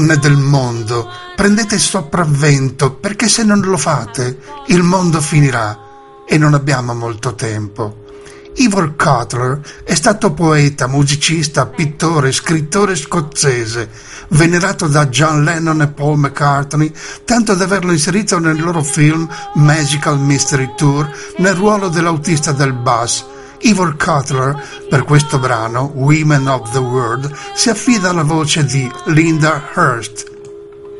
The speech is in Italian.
del mondo, prendete il sopravvento, perché se non lo fate, il mondo finirà e non abbiamo molto tempo. Ivor Cutler è stato poeta, musicista, pittore, scrittore scozzese, venerato da John Lennon e Paul McCartney, tanto da averlo inserito nel loro film Magical Mystery Tour nel ruolo dell'autista del bus. Ivor Cutler, per questo brano, Women of the World, si affida alla voce di Linda Hurst.